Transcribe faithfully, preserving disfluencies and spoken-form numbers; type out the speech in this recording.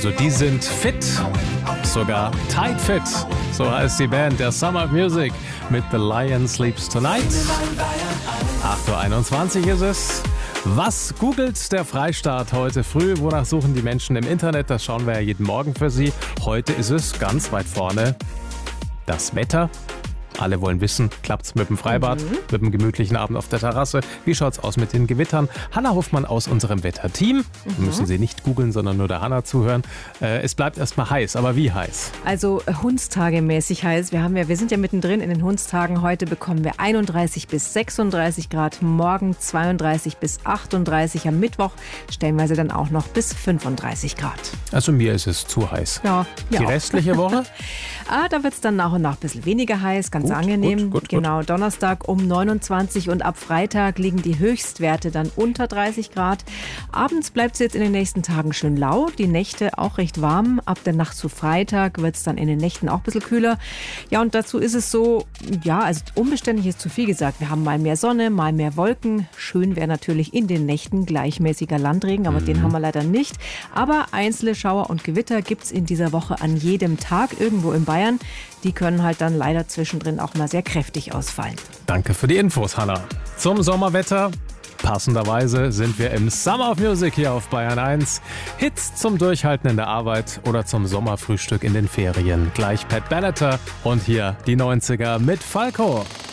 Also die sind fit, sogar tight fit. So heißt die Band der Summer of Music mit The Lion Sleeps Tonight. acht Uhr einundzwanzig ist es. Was googelt der Freistaat heute früh? Wonach suchen die Menschen im Internet? Das schauen wir ja jeden Morgen für Sie. Heute ist es ganz weit vorne das Wetter. Alle wollen wissen, klappt's mit dem Freibad, mhm. mit dem gemütlichen Abend auf der Terrasse? Wie schaut's aus mit den Gewittern? Hanna Hofmann aus unserem Wetterteam. Mhm. Müssen Sie nicht googeln, sondern nur der Hanna zuhören. Äh, es bleibt erstmal heiß, aber wie heiß? Also Hundstagemäßig heiß. Wir haben ja, wir sind ja mittendrin in den Hundstagen. Heute bekommen wir einunddreißig bis sechsunddreißig Grad, morgen zweiunddreißig bis achtunddreißig, am Mittwoch stellenweise dann auch noch bis fünfunddreißig Grad. Also mir ist es zu heiß. Ja, Die ja. restliche Woche? ah, da wird es dann nach und nach ein bisschen weniger heiß, ganz Gut, angenehm. gut, gut, genau, gut. Donnerstag um neunundzwanzig und ab Freitag liegen die Höchstwerte dann unter dreißig Grad. Abends bleibt es jetzt in den nächsten Tagen schön lau, die Nächte auch recht warm. Ab der Nacht zu Freitag wird es dann in den Nächten auch ein bisschen kühler. Ja, und dazu ist es so, ja, also unbeständig ist zu viel gesagt. Wir haben mal mehr Sonne, mal mehr Wolken. Schön wäre natürlich in den Nächten gleichmäßiger Landregen, aber mhm. den haben wir leider nicht. Aber einzelne Schauer und Gewitter gibt es in dieser Woche an jedem Tag irgendwo in Bayern. Die können halt dann leider zwischendrin auch mal sehr kräftig ausfallen. Danke für die Infos, Hanna. Zum Sommerwetter. Passenderweise sind wir im Summer of Music hier auf Bayern eins. Hits zum Durchhalten in der Arbeit oder zum Sommerfrühstück in den Ferien. Gleich Pat Benatar und hier die neunziger mit Falco.